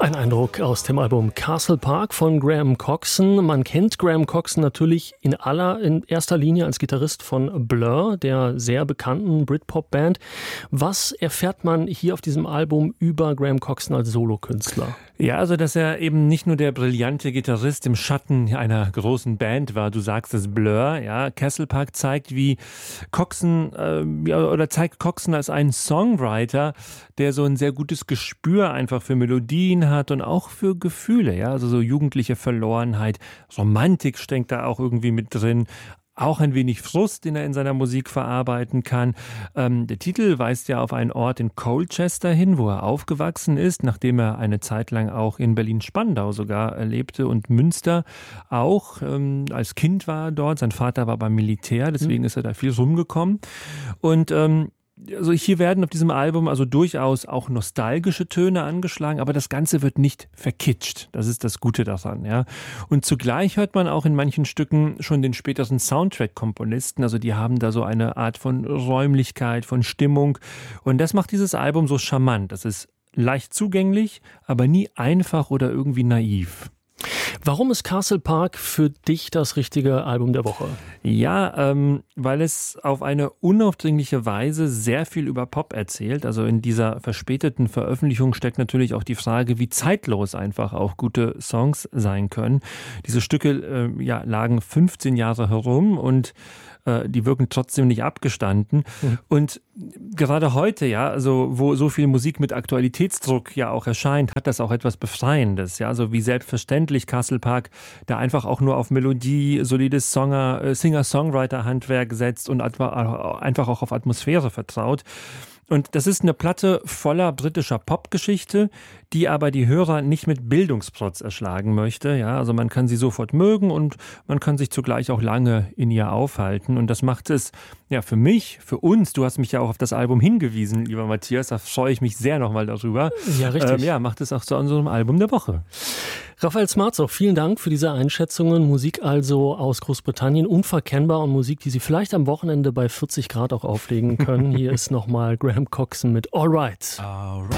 Ein Eindruck aus dem Album Castle Park von Graham Coxon. Man kennt Graham Coxon natürlich in erster Linie als Gitarrist von Blur, der sehr bekannten Britpop-Band. Was erfährt man hier auf diesem Album über Graham Coxon als Solokünstler? Ja, also dass er eben nicht nur der brillante Gitarrist im Schatten einer großen Band war, du sagst es, Blur, ja, Castle Park zeigt, wie Coxon zeigt Coxon als einen Songwriter, der so ein sehr gutes Gespür einfach für Melodien hat und auch für Gefühle, ja, also so jugendliche Verlorenheit, Romantik steckt da auch irgendwie mit drin. Auch ein wenig Frust, den er in seiner Musik verarbeiten kann. Der Titel weist ja auf einen Ort in Colchester hin, wo er aufgewachsen ist, nachdem er eine Zeit lang auch in Berlin-Spandau sogar lebte und Münster auch. Als Kind war er dort, sein Vater war beim Militär, deswegen ist er da viel rumgekommen. Und also hier werden auf diesem Album also durchaus auch nostalgische Töne angeschlagen, aber das Ganze wird nicht verkitscht. Das ist das Gute daran, ja. Und zugleich hört man auch in manchen Stücken schon den späteren Soundtrack-Komponisten, also die haben da so eine Art von Räumlichkeit, von Stimmung und das macht dieses Album so charmant. Das ist leicht zugänglich, aber nie einfach oder irgendwie naiv. Warum ist Castle Park für dich das richtige Album der Woche? Ja, weil es auf eine unaufdringliche Weise sehr viel über Pop erzählt. Also in dieser verspäteten Veröffentlichung steckt natürlich auch die Frage, wie zeitlos einfach auch gute Songs sein können. Diese Stücke lagen 15 Jahre herum und die wirken trotzdem nicht abgestanden. Und gerade heute, ja, also wo so viel Musik mit Aktualitätsdruck ja auch erscheint, hat das auch etwas Befreiendes. Ja, also wie selbstverständlich Castle Park da einfach auch nur auf Melodie, solides Singer-Songwriter-Handwerk setzt und einfach auch auf Atmosphäre vertraut. Und das ist eine Platte voller britischer Popgeschichte, die aber die Hörer nicht mit Bildungsprotz erschlagen möchte. Ja, also man kann sie sofort mögen und man kann sich zugleich auch lange in ihr aufhalten. Und das macht es ja für mich, für uns, du hast mich ja auch auf das Album hingewiesen, lieber Matthias, da freue ich mich sehr nochmal darüber. Ja, richtig. Macht es auch zu unserem Album der Woche. Raphael Smarzow, vielen Dank für diese Einschätzungen. Musik also aus Großbritannien, unverkennbar und Musik, die Sie vielleicht am Wochenende bei 40 Grad auch auflegen können. Hier ist nochmal Graham Coxon mit All Right.